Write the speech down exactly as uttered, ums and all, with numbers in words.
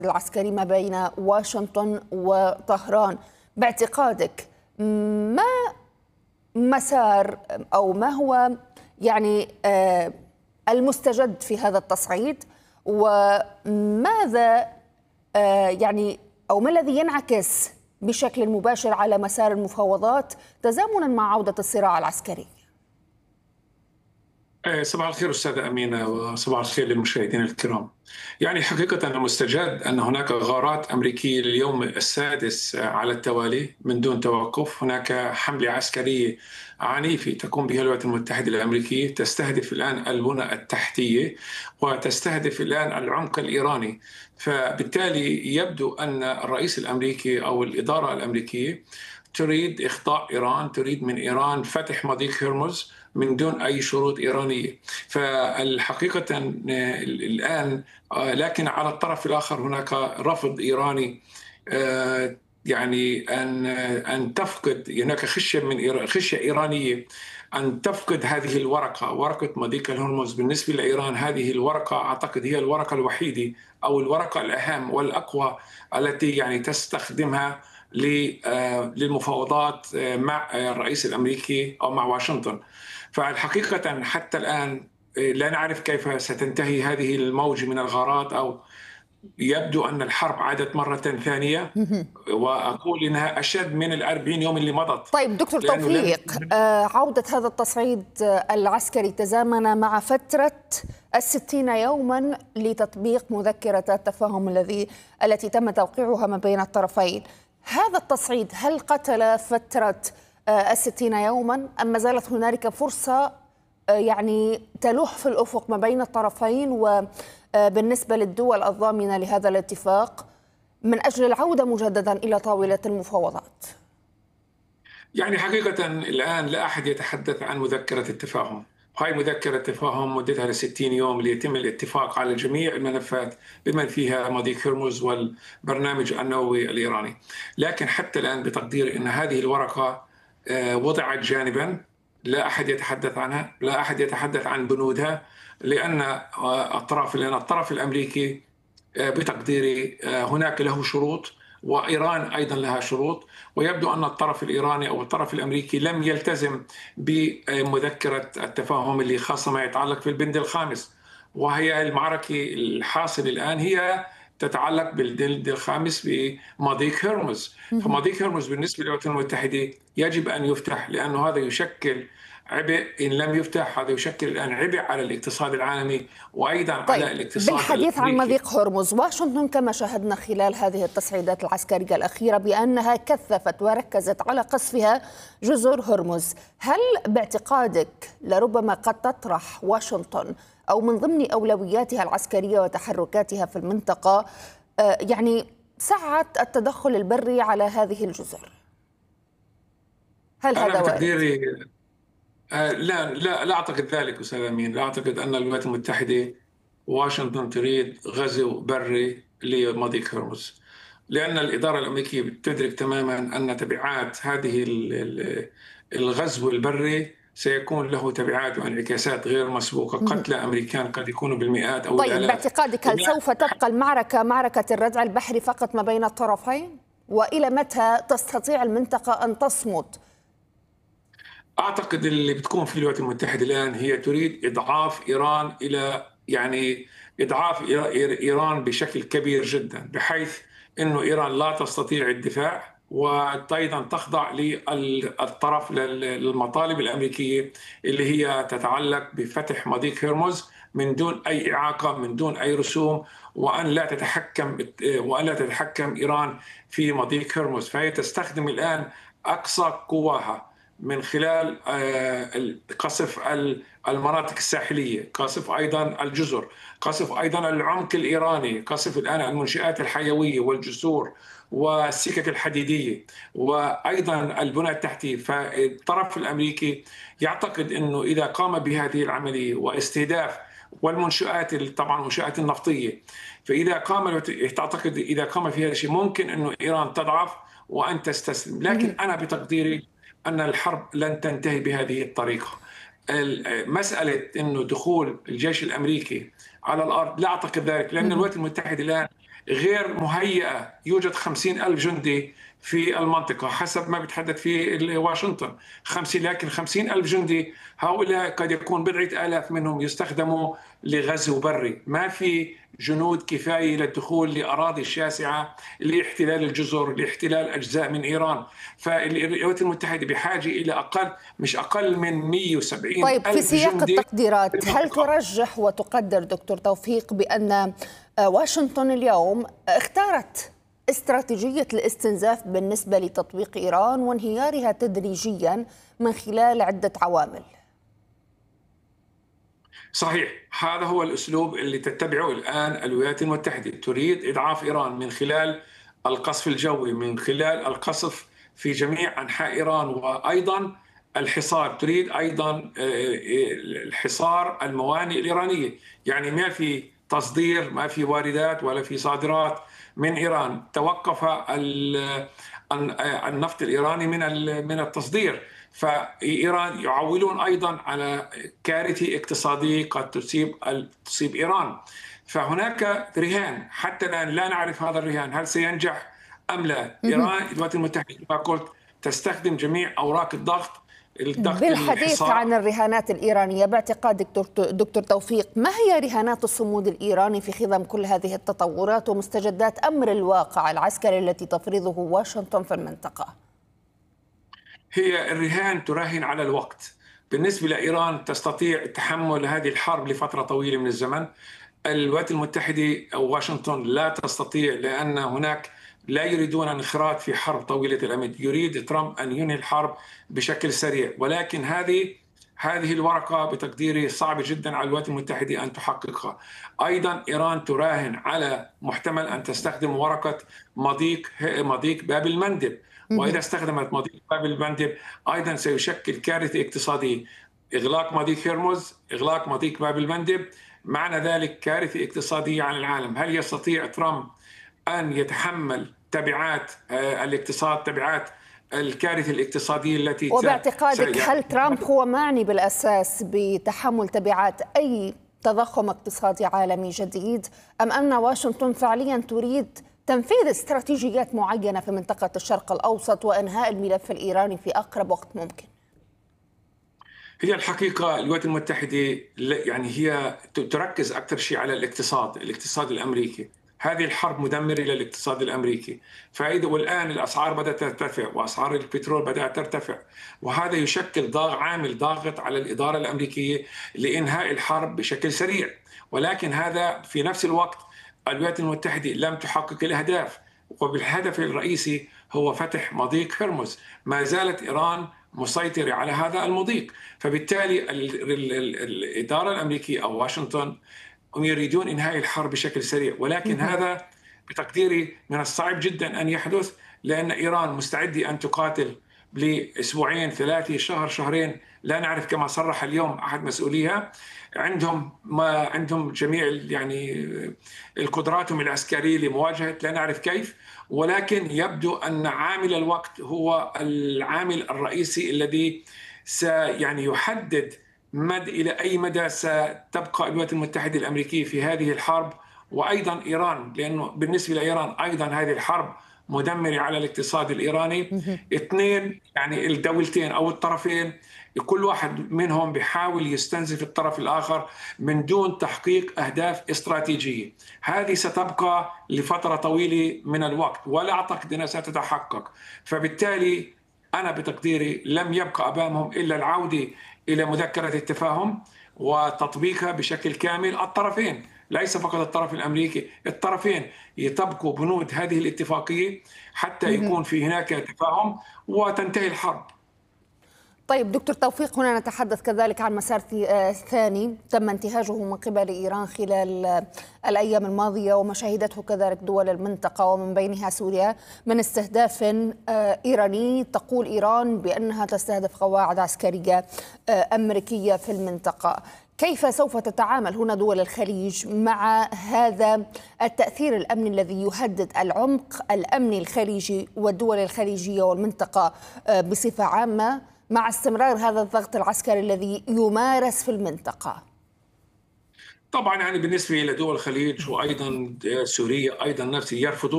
العسكري ما بين واشنطن وطهران. باعتقادك ما مسار أو ما هو يعني المستجد في هذا التصعيد، وماذا يعني أو ما الذي ينعكس بشكل مباشر على مسار المفاوضات تزامنا مع عودة الصراع العسكري؟ صباح الخير أستاذة أمينة، وصباح الخير للمشاهدين الكرام. يعني حقيقة المستجد أن هناك غارات أمريكية لليوم السادس على التوالي من دون توقف. هناك حملة عسكرية عنيفة تقوم بها الولايات المتحدة الأمريكية، تستهدف الآن البنى التحتية وتستهدف الآن العمق الإيراني. فبالتالي يبدو أن الرئيس الأمريكي أو الإدارة الأمريكية تريد إخضاع إيران، تريد من إيران فتح مضيق هرمز من دون أي شروط إيرانية. فالحقيقة الآن لكن على الطرف الآخر هناك رفض إيراني، يعني أن أن تفقد، هناك خشية من خشية إيرانية أن تفقد هذه الورقة، ورقة مضيق الهرمز. بالنسبة لإيران هذه الورقة أعتقد هي الورقة الوحيدة أو الورقة الأهم والأقوى التي يعني تستخدمها للمفاوضات مع الرئيس الأمريكي أو مع واشنطن. فالحقيقة حتى الآن لا نعرف كيف ستنتهي هذه الموجة من الغارات، أو يبدو أن الحرب عادت مرة ثانية، وأقول إنها أشد من الأربعين يوم اللي مضت. طيب دكتور توفيق، عودة هذا التصعيد العسكري تزامن مع فترة الستين يوما لتطبيق مذكرة التفاهم الذي التي تم توقيعها ما بين الطرفين. هذا التصعيد هل قتل فترة الستين يوما أم ما زالت هنالك فرصة يعني تلوح في الأفق ما بين الطرفين وبالنسبة للدول الضامنة لهذا الاتفاق من أجل العودة مجددا إلى طاولة المفاوضات؟ يعني حقيقة الآن لا أحد يتحدث عن مذكرة التفاهم. هاي مذكرة تفاهم مدتها لستين يوم ليتم الاتفاق على جميع الملفات بمن فيها مضيق هرمز والبرنامج النووي الإيراني. لكن حتى الآن بتقدير أن هذه الورقة وضعت جانبا، لا أحد يتحدث عنها، لا أحد يتحدث عن بنودها، لأن الطرف لأن الطرف الأمريكي بتقديري هناك له شروط، وإيران أيضا لها شروط، ويبدو أن الطرف الإيراني أو الطرف الأمريكي لم يلتزم بمذكرة التفاهم اللي خاصة ما يتعلق في البند الخامس. وهي المعركة الحاصلة الآن هي تتعلق بالبند الخامس بمضيق هرمز. فمضيق هرمز بالنسبة للولايات المتحدة يجب أن يفتح، لأنه هذا يشكل عبء. إن لم يفتح هذا يشكل الآن عبء على الاقتصاد العالمي وأيضا طيب على الاقتصاد بالحديث عن مضيق هرمز، واشنطن كما شاهدنا خلال هذه التصعيدات العسكرية الأخيرة بأنها كثفت وركزت على قصفها جزر هرمز. هل باعتقادك لربما قد تطرح واشنطن أو من ضمن أولوياتها العسكرية وتحركاتها في المنطقة يعني سعة التدخل البري على هذه الجزر؟ هل هذا وارد؟ لا لا لا أعتقد ذلك أستاذ أمين. لا أعتقد أن الولايات المتحدة واشنطن تريد غزو بري لمضيق هرمز، لأن الإدارة الأمريكية تدرك تماما أن تبعات هذه الغزو البري سيكون له تبعات وانعكاسات غير مسبوقة. قتلى أمريكان قد يكونوا بالمئات أو طيب الآلاف. باعتقادك هل سوف تبقى المعركة معركة الردع البحري فقط ما بين الطرفين؟ وإلى متى تستطيع المنطقة أن تصمد؟ أعتقد اللي بتكون في الولايات المتحدة الآن هي تريد إضعاف إيران إلى يعني إضعاف إيران بشكل كبير جدا، بحيث أنه إيران لا تستطيع الدفاع وأيضا تخضع للطرف للمطالب الأمريكية اللي هي تتعلق بفتح مضيق هرمز من دون أي إعاقة، من دون أي رسوم، وأن لا تتحكم وأن لا تتحكم إيران في مضيق هرمز. فهي تستخدم الآن أقصى قواها من خلال قصف المناطق الساحلية، قصف أيضا الجزر، قصف أيضا العمق الإيراني، قصف الآن المنشآت الحيوية والجسور والسكك الحديدية وأيضا البنى التحتية. فالطرف الأمريكي يعتقد أنه إذا قام بهذه العملية واستهداف والمنشآت طبعا المنشآت النفطية، فإذا قام تعتقد إذا قام في هذا الشيء ممكن أنه إيران تضعف وأن تستسلم. لكن أنا بتقديري أن الحرب لن تنتهي بهذه الطريقة. مسألة أنه دخول الجيش الأمريكي على الأرض لا أعتقد ذلك، لأن الولايات المتحدة الآن غير مهيئة. يوجد خمسين ألف جندي في المنطقة حسب ما بتحدث فيه واشنطن، خمسين لكن خمسين ألف جندي هؤلاء قد يكون بضعة آلاف منهم يستخدموا لغزو بري، ما في جنود كفاية للدخول لأراضي شاسعة لاحتلال الجزر، لاحتلال أجزاء من إيران. فالولايات المتحدة بحاجة إلى أقل مش أقل من مئة وسبعين طيب، ألف في سياق جندي. التقديرات هل ترجح وتقدر دكتور توفيق بأن واشنطن اليوم اختارت استراتيجية الاستنزاف بالنسبة لتطبيق إيران وانهيارها تدريجيا من خلال عدة عوامل؟ صحيح، هذا هو الأسلوب اللي تتبعه الآن الولايات المتحدة. تريد إضعاف إيران من خلال القصف الجوي، من خلال القصف في جميع أنحاء إيران، وأيضا الحصار. تريد أيضا الحصار الموانئ الإيرانية، يعني ما في تصدير، ما في واردات ولا في صادرات من إيران. توقف النفط الإيراني من من التصدير. فإيران يعولون أيضا على كارثة اقتصادية قد تصيب تصيب إيران. فهناك رهان حتى الآن لا نعرف هذا الرهان هل سينجح أم لا. إيران الولايات المتحدة كما قلت تستخدم جميع أوراق الضغط. بالحديث عن الرهانات الإيرانية، باعتقاد دكتور, دكتور توفيق، ما هي رهانات الصمود الإيراني في خضم كل هذه التطورات ومستجدات أمر الواقع العسكري التي تفرضه واشنطن في المنطقة؟ هي الرهان تراهن على الوقت. بالنسبة لإيران تستطيع تحمل هذه الحرب لفترة طويلة من الزمن. الولايات المتحدة أو واشنطن لا تستطيع، لأن هناك لا يريدون الانخراط في حرب طويلة الأمد. يريد ترامب أن ينهي الحرب بشكل سريع، ولكن هذه هذه الورقة بتقديري صعب جدا على الولايات المتحدة أن تحققها. أيضا إيران تراهن على محتمل أن تستخدم ورقة مضيق مضيق باب المندب، وإذا استخدمت مضيق باب المندب أيضا سيشكل كارثة اقتصادية. إغلاق مضيق هرمز، إغلاق مضيق باب المندب، معنى ذلك كارثة اقتصادية على العالم. هل يستطيع ترامب أن يتحمل تبعات الاقتصاد، تبعات الكارثة الاقتصادية التي وباعتقادك هل ترامب هو معني بالأساس بتحمل تبعات أي تضخم اقتصادي عالمي جديد، أم أن واشنطن فعليا تريد تنفيذ استراتيجيات معينة في منطقة الشرق الأوسط وإنهاء الملف الإيراني في أقرب وقت ممكن؟ هي الحقيقة الولايات المتحدة يعني هي تركز أكثر شيء على الاقتصاد، الاقتصاد الأمريكي. هذه الحرب مدمرة للاقتصاد الأمريكي. فإذا والآن الأسعار بدأت ترتفع وأسعار البترول بدأت ترتفع، وهذا يشكل ضغط عامل ضاغط على الإدارة الأمريكية لإنهاء الحرب بشكل سريع. ولكن هذا في نفس الوقت الولايات المتحدة لم تحقق الأهداف، وبالهدف الرئيسي هو فتح مضيق هرمز. ما زالت إيران مسيطرة على هذا المضيق. فبالتالي الإدارة الأمريكية أو واشنطن هم يريدون إنهاء الحرب بشكل سريع، ولكن هذا بتقديري من الصعب جدا أن يحدث، لأن إيران مستعدة أن تقاتل لأسبوعين، ثلاثة، شهر، شهرين، لا نعرف. كما صرح اليوم أحد مسؤوليها عندهم ما عندهم جميع يعني القدراتهم العسكرية لمواجهة لا نعرف كيف. ولكن يبدو أن عامل الوقت هو العامل الرئيسي الذي سيعني يحدد مد إلى أي مدى ستبقى الولايات المتحدة الأمريكية في هذه الحرب، وأيضا إيران، لأنه بالنسبة لإيران أيضا هذه الحرب مدمرة على الاقتصاد الإيراني. اثنين يعني الدولتين أو الطرفين كل واحد منهم بيحاول يستنزف الطرف الآخر من دون تحقيق أهداف استراتيجية. هذه ستبقى لفترة طويلة من الوقت ولا أعتقد أنها ستتحقق. فبالتالي أنا بتقديري لم يبقى أمامهم إلا العودة إلى مذكرة التفاهم وتطبيقها بشكل كامل. الطرفين ليس فقط الطرف الأمريكي، الطرفين يطبقوا بنود هذه الاتفاقية حتى يكون في هناك تفاهم وتنتهي الحرب. طيب دكتور توفيق، هنا نتحدث كذلك عن مسار ثاني تم انتهاجه من قبل إيران خلال الأيام الماضية وما شهدته كذلك دول المنطقة ومن بينها سوريا من استهداف إيراني. تقول إيران بأنها تستهدف قواعد عسكرية أمريكية في المنطقة. كيف سوف تتعامل هنا دول الخليج مع هذا التأثير الأمني الذي يهدد العمق الأمني الخليجي والدول الخليجية والمنطقة بصفة عامة مع استمرار هذا الضغط العسكري الذي يمارس في المنطقة؟ طبعا يعني بالنسبة إلى دول الخليج وأيضا سوريا أيضا نفسي يرفضون